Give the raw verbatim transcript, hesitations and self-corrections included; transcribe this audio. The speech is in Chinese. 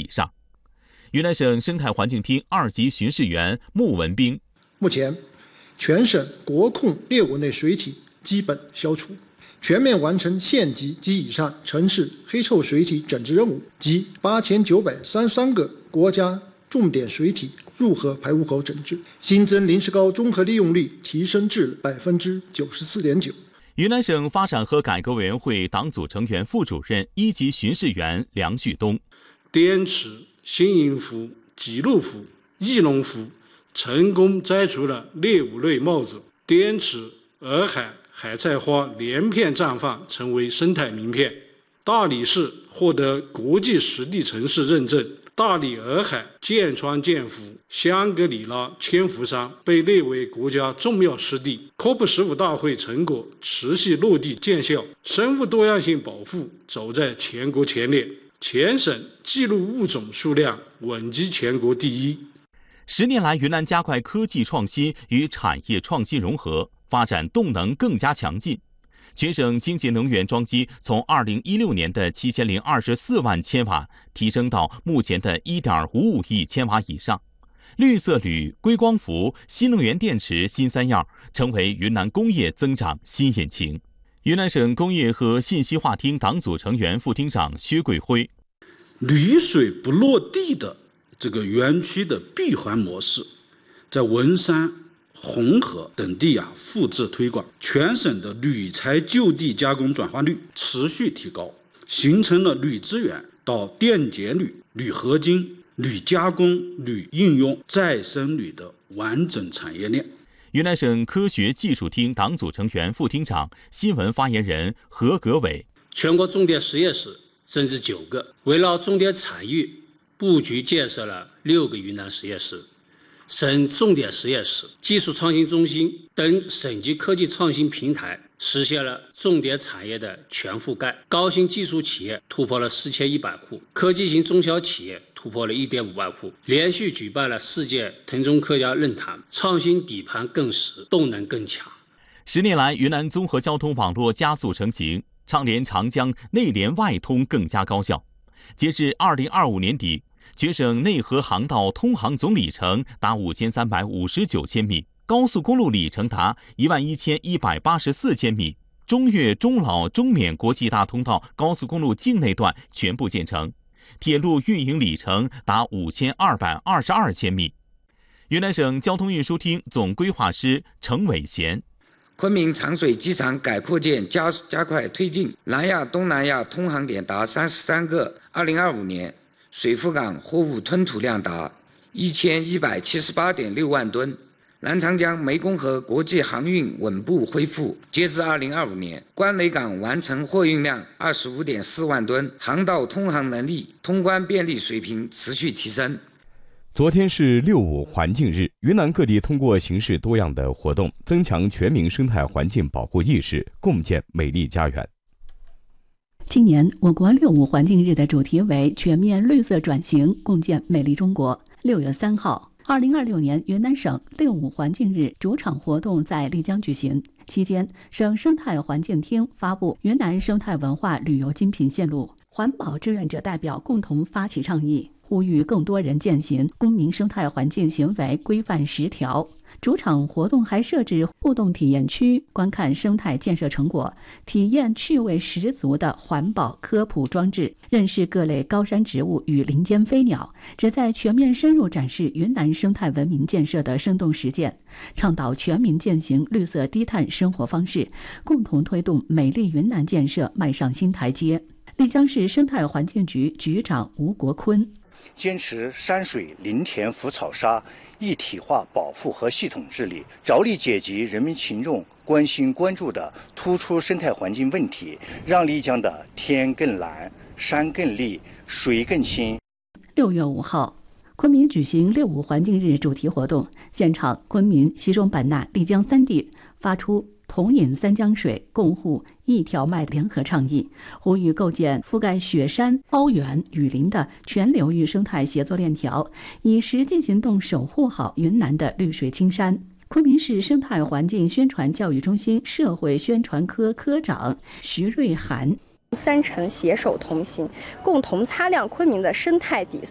以上。云南省生态环境厅二级巡视员穆文斌： 目前，全省国控劣物类水体基本消除，全面完成县级及以上城市黑臭水体整治任务及八千九百三十三个国家重点水体入河排污口整治，新增临时高综合利用率提升至百分之九十四点九。 云南省发展和改革委员会党组成员、副主任、一级巡视员梁旭东： 滇池、新营湖、吉禄湖、翼龙湖成功摘除了劣物类帽子，滇池、洱海海菜花连片绽放，成为生态名片。大理市获得国际实地城市认证，大理洱海剑川剑湖、香格里拉千福山被列为国家重要湿地。C O P 十五大会成果持续落地见效，生物多样性保护走在全国前列，全省记录物种数量稳居全国第一。 十年来，云南加快科技创新与产业创新融合，发展动能更加强劲。全省清洁能源装机从二零一六年的七千零二十四万千瓦提升到目前的一点五五亿千瓦以上。绿色铝、硅光伏、新能源电池新三样成为云南工业增长新引擎。云南省工业和信息化厅党组成员、副厅长薛桂辉： 铝水不落地的这个园区的闭环模式，在文山、红河等地啊复制推广，全省的铝材就地加工转化率持续提高，形成了铝资源到电解铝、铝合金、铝加工、铝应用、再生铝的完整产业链。 云南省科学技术厅党组成员、副厅长、新闻发言人何格伟： 全国重点实验室增至九个，围绕重点产业布局建设了六个云南实验室。省重点实验室、技术创新中心等省级科技创新平台实现了重点产业的全覆盖，高新技术企业突破了四千一百户，科技型中小企业突破了一点五万户，连续举办了世界腾中科家论坛，创新底盘更实，动能更强。 十年来，云南综合交通网络加速成型，畅联长江、内联外通更加高效。截至二零二五年底，全省内河航道通航总里程达五千三百五十九千米，高速公路里程达一万一千一百八十四千米，中越、中老、中缅国际大通道高速公路境内段全部建成，铁路运营里程达五千二百二十二千米。云南省交通运输厅总规划师程伟贤： 昆明长水机场改扩建加加快推进，南亚、东南亚通航点达三十三个。二零二五年，水富港货物吞吐量达一千一百七十八点六万吨。南长江湄公河国际航运稳步恢复，截至二零二五年，关雷港完成货运量二十五点四万吨，航道通航能力、通关便利水平持续提升。 昨天是六五环境日，云南各地通过形式多样的活动，增强全民生态环境保护意识，共建美丽家园。 今年我国六五环境日的主题为全面绿色转型，共建美丽中国。六月三号，二零二六年云南省六五环境日主场活动在丽江举行。期间，省生态环境厅发布云南生态文化旅游精品线路，环保志愿者代表共同发起倡议，呼吁更多人践行公民生态环境行为规范十条。主场活动还设置互动体验区，观看生态建设成果，体验趣味十足的环保科普装置，认识各类高山植物与林间飞鸟，旨在全面深入展示云南生态文明建设的生动实践，倡导全民践行绿色低碳生活方式，共同推动美丽云南建设迈上新台阶。丽江市生态环境局局长吴国坤： 坚持山水林田浮草沙一体化保护和系统治理，着力解决人民群众关心关注的突出生态环境问题，让丽江的天更蓝、山更绿、水更清。 六月五号，昆明举行六五环境日主题活动，现场昆明、西双版纳、丽江三地发出同饮三江水，共护一条脉联合倡议，呼吁构建覆盖雪山、凹原、雨林的全流域生态协作链条，以实际行动守护好云南的绿水青山。昆明市生态环境宣传教育中心社会宣传科科长徐瑞涵： 三城携手同行，共同擦亮昆明的生态底